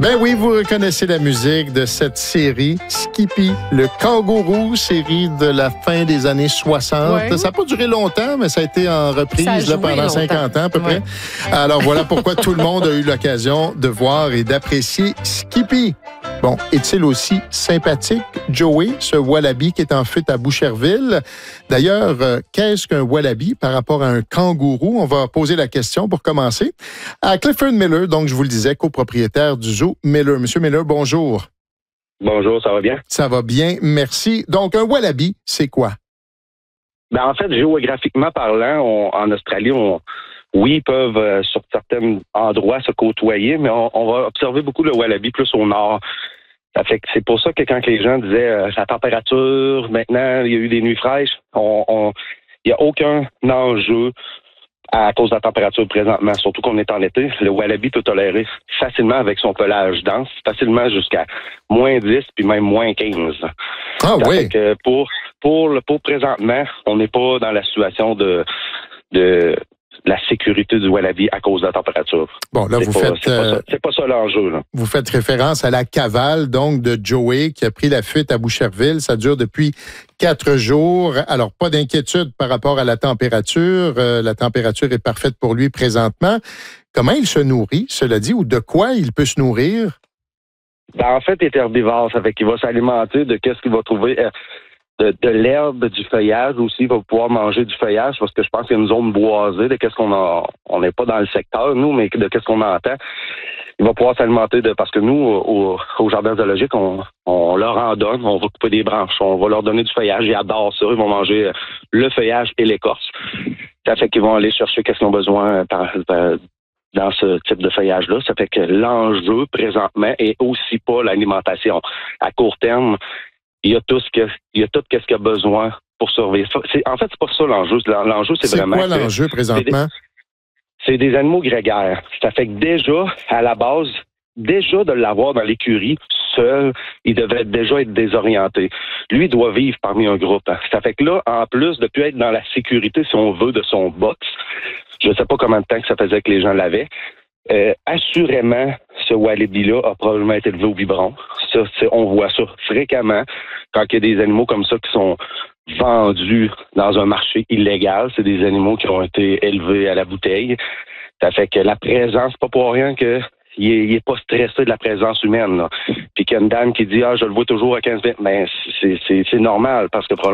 Ben oui, vous reconnaissez la musique de cette série, Skippy, le kangourou, série de la fin des années 60. Ouais. Ça n'a pas duré longtemps, mais ça a été en reprise là, pendant 50 ans à peu près. Alors voilà pourquoi tout le monde a eu l'occasion de voir et d'apprécier Skippy. Bon, est-il aussi sympathique, Joey, ce wallaby qui est en fuite à Boucherville? D'ailleurs, qu'est-ce qu'un wallaby par rapport à un kangourou? On va poser la question pour commencer à Clifford Miller, donc je vous le disais, copropriétaire du zoo Miller. Monsieur Miller, bonjour. Bonjour, ça va bien? Ça va bien, merci. Donc, un wallaby, c'est quoi? Ben, en fait, géographiquement parlant, en Australie, oui, ils peuvent, sur certains endroits, se côtoyer, mais on va observer beaucoup le wallaby plus au nord. Ça fait que c'est pour ça que quand les gens disaient la température, maintenant, il y a eu des nuits fraîches, il n'y a aucun enjeu à cause de la température présentement, surtout qu'on est en été. Le wallaby peut tolérer facilement avec son pelage dense, facilement jusqu'à moins 10 puis même moins 15. Ah oui? Fait que pour présentement, on n'est pas dans la situation de la sécurité du wallaby à cause de la température. Bon, là, c'est pas ça l'enjeu, là. Vous faites référence à la cavale, donc, de Joey, qui a pris la fuite à Boucherville. Ça dure depuis 4 jours. Alors, pas d'inquiétude par rapport à la température. La température est parfaite pour lui présentement. Comment il se nourrit, cela dit, ou de quoi il peut se nourrir? Ben, en fait, il est herbivore. Ça fait qu'il va s'alimenter de qu'est-ce qu'il va trouver... De l'herbe, du feuillage aussi, il va pouvoir manger du feuillage parce que je pense qu'il y a une zone boisée de qu'est-ce qu'on a. On n'est pas dans le secteur, nous, mais de qu'est-ce qu'on entend. Il va pouvoir s'alimenter parce que nous, au jardin zoologique, on leur en donne, on va couper des branches, on va leur donner du feuillage, ils adorent ça, ils vont manger le feuillage et l'écorce. Ça fait qu'ils vont aller chercher qu'est-ce qu'ils ont besoin dans ce type de feuillage-là. Ça fait que l'enjeu, présentement, est aussi pas l'alimentation. À court terme, il y a tout ce qu'il a besoin pour survivre. En fait, c'est pas ça l'enjeu. L'enjeu, c'est vraiment... C'est quoi l'enjeu présentement? C'est des animaux grégaires. Ça fait que déjà, à la base, déjà de l'avoir dans l'écurie, seul, il devrait déjà être désorienté. Lui, il doit vivre parmi un groupe. Ça fait que là, en plus de plus être dans la sécurité, si on veut, de son box, je ne sais pas combien de temps que ça faisait que les gens l'avaient, assurément, ce wallaby-là a probablement été élevé au biberon. Ça, on voit ça fréquemment quand il y a des animaux comme ça qui sont vendus dans un marché illégal. C'est des animaux qui ont été élevés à la bouteille. Ça fait que la présence, pas pour rien qu'il est pas stressé de la présence humaine, là. Puis qu'il y a une dame qui dit « Ah, je le vois toujours à 15 minutes », mais c'est normal parce que probablement